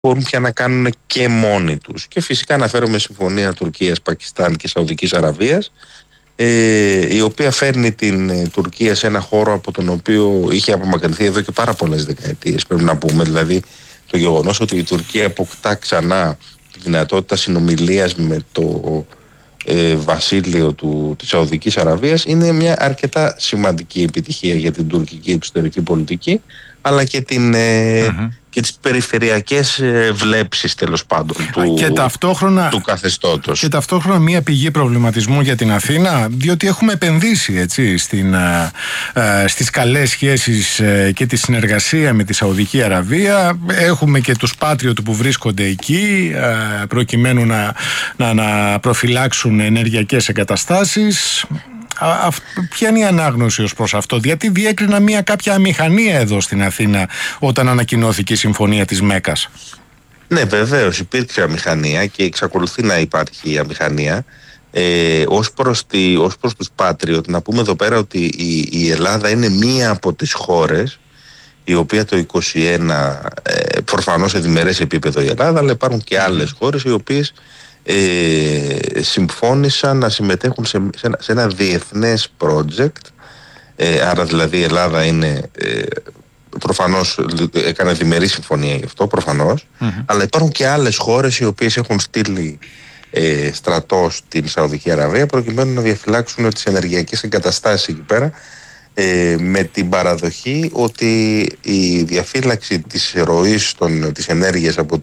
μπορούν πια να κάνουν και μόνοι τους. Και φυσικά αναφέρομαι συμφωνία Τουρκίας, Πακιστάν και Σαουδικής Αραβίας, η οποία φέρνει την Τουρκία σε ένα χώρο από τον οποίο είχε απομακρυνθεί εδώ και πάρα πολλές δεκαετίες, πρέπει να πούμε. Δηλαδή το γεγονός ότι η Τουρκία αποκτά ξανά τη δυνατότητα συνομιλίας με το βασίλειο της Σαουδικής Αραβίας είναι μια αρκετά σημαντική επιτυχία για την τουρκική εξωτερική πολιτική, αλλά και και τις περιφερειακές βλέψεις, τέλος πάντων, του καθεστώτος. Και ταυτόχρονα μια πηγή προβληματισμού για την Αθήνα, διότι έχουμε επενδύσει, έτσι, στις καλές σχέσεις και τη συνεργασία με τη Σαουδική Αραβία. Έχουμε και τους Patriot που βρίσκονται εκεί προκειμένου να προφυλάξουν ενεργειακές εγκαταστάσεις. Ποια είναι η ανάγνωση ως προς αυτό? Γιατί διέκρινα μια κάποια αμηχανία εδώ στην Αθήνα όταν ανακοινώθηκε η συμφωνία της Μέκας. Ναι, βεβαίως υπήρξε αμηχανία και εξακολουθεί να υπάρχει αμηχανία. Ως προς τους Patriot, να πούμε εδώ πέρα ότι η Ελλάδα είναι μία από τις χώρες η οποία το 2021, προφανώς σε διμερές επίπεδο η Ελλάδα, αλλά υπάρχουν και άλλες χώρες οι οποίες συμφώνησαν να συμμετέχουν σε ένα διεθνές project. Άρα δηλαδή η Ελλάδα είναι προφανώς έκανε διμερή συμφωνία γι' αυτό, προφανώς, αλλά υπάρχουν και άλλες χώρες οι οποίες έχουν στείλει στρατό στην Σαουδική Αραβία προκειμένου να διαφυλάξουν τις ενεργειακές εγκαταστάσεις εκεί πέρα, με την παραδοχή ότι η διαφύλαξη της ροής της ενέργειας από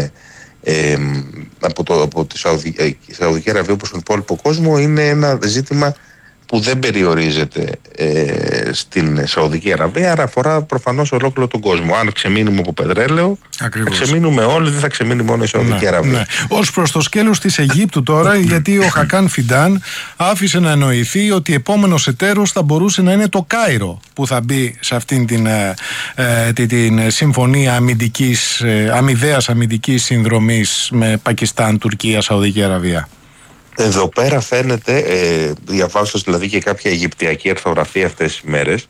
τη Σαουδική Αραβία, όπως τον υπόλοιπο κόσμο, είναι ένα ζήτημα που δεν περιορίζεται στην Σαουδική Αραβία, άρα αφορά προφανώς ολόκληρο τον κόσμο. Αν ξεμείνουμε από πετρέλαιο, θα ξεμείνουμε όλοι, δεν θα ξεμείνει μόνο η Σαουδική Αραβία. Ναι. Ως προς το σκέλος της Αιγύπτου τώρα, γιατί ο Χακάν Φιντάν άφησε να εννοηθεί ότι επόμενος εταίρος θα μπορούσε να είναι το Κάιρο, που θα μπει σε αυτήν την συμφωνία αμοιβαίας αμυντικής συνδρομής με Πακιστάν, Τουρκία, Σαουδική Αραβία. Εδώ πέρα φαίνεται, διαβάζοντας δηλαδή και κάποια αιγυπτιακή ερθογραφία αυτές τις μέρες,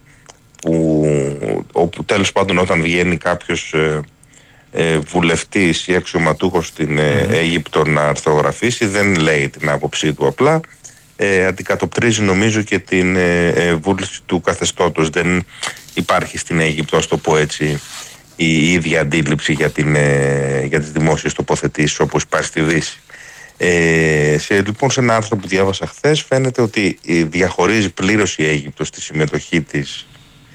όπου τέλος πάντων όταν βγαίνει κάποιος βουλευτής ή αξιωματούχος στην Αίγυπτο να αρθογραφήσει, δεν λέει την άποψή του απλά, αντικατοπτρίζει νομίζω και την βούληση του καθεστώτος. Δεν υπάρχει στην Αίγυπτο, ας το πω έτσι, η ίδια αντίληψη για τις δημόσιες τοποθετήσεις όπως υπάρχει στη Δύση. Λοιπόν, σε ένα άρθρο που διάβασα χθες φαίνεται ότι διαχωρίζει πλήρως η Αίγυπτος τη συμμετοχή της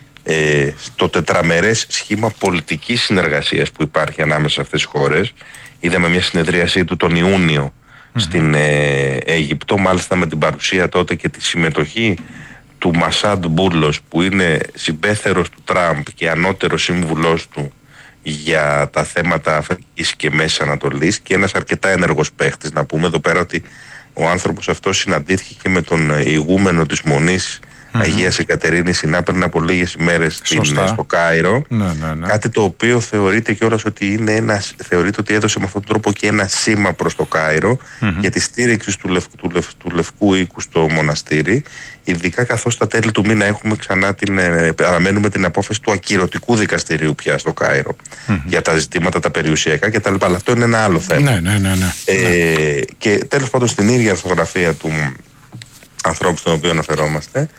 στο τετραμερές σχήμα πολιτικής συνεργασίας που υπάρχει ανάμεσα σε αυτές τις χώρες. Είδαμε μια συνεδρίασή του τον Ιούνιο στην Αίγυπτο, μάλιστα με την παρουσία τότε και τη συμμετοχή του Μασάντ Μπούρλος, που είναι συμπέθερος του Τραμπ και ανώτερος σύμβουλός του για τα θέματα Αφρικής και Μέσης Ανατολής και ένας αρκετά ένεργος παίχτης. Να πούμε εδώ πέρα ότι ο άνθρωπος αυτός συναντήθηκε και με τον ηγούμενο της Μονής Αγίας Εκατερίνης Σινά πριν από λίγες ημέρες στο Κάιρο. Κάτι το οποίο θεωρείται κιόλας ότι θεωρείται ότι έδωσε με αυτόν τον τρόπο και ένα σήμα προς το Κάιρο για τη στήριξη του Λευκού Οίκου στο μοναστήρι, ειδικά καθώς στα τέλη του μήνα έχουμε ξανά αναμένουμε την απόφαση του ακυρωτικού δικαστηρίου πια στο Κάιρο για τα ζητήματα τα περιουσιακά κτλ. Αλλά αυτό είναι ένα άλλο θέμα. Και τέλος πάντων στην ίδια αρθογραφία του ανθρώπου στον οποίο αναφερόμαστε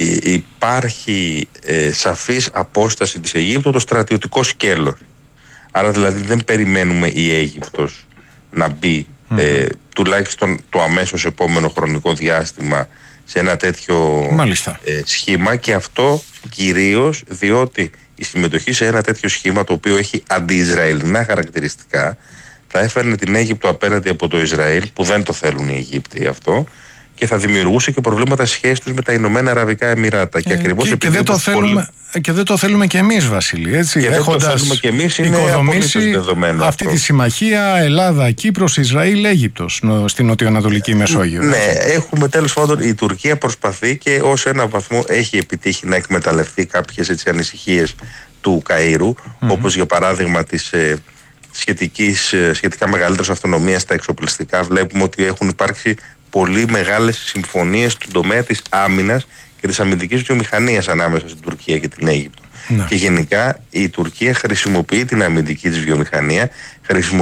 υπάρχει σαφής απόσταση της Αιγύπτου το στρατιωτικό σκέλος. Άρα δηλαδή δεν περιμένουμε η Αίγυπτος να μπει τουλάχιστον το αμέσως επόμενο χρονικό διάστημα σε ένα τέτοιο σχήμα, και αυτό κυρίως διότι η συμμετοχή σε ένα τέτοιο σχήμα το οποίο έχει αντι-Ισραηλινά χαρακτηριστικά θα έφερνε την Αίγυπτο απέναντι από το Ισραήλ, που δεν το θέλουν οι Αιγύπτιοι αυτό, και θα δημιουργούσε και προβλήματα σχέσης τους με τα Ηνωμένα Αραβικά Εμιράτα. Και δεν το θέλουμε και εμείς, Βασίλη. Έτσι, και έχοντας δεν το θέλουμε και εμείς, είναι οικοδομήσει αυτή τη συμμαχία Ελλάδα-Κύπρος, Ισραήλ-Αίγυπτος στην νοτιοανατολική Μεσόγειο. Ναι, έχουμε τέλος πάντων, η Τουρκία προσπαθεί και ως ένα βαθμό έχει επιτύχει να εκμεταλλευτεί κάποιες ανησυχίες του Καΐρου, όπως για παράδειγμα της σχετικά μεγαλύτερης αυτονομίας στα εξοπλιστικά. Βλέπουμε ότι έχουν υπάρξει πολύ μεγάλες συμφωνίες στον τομέα της άμυνας και της αμυντικής βιομηχανίας ανάμεσα στην Τουρκία και την Αίγυπτο. Και γενικά η Τουρκία χρησιμοποιεί την αμυντική της βιομηχανία,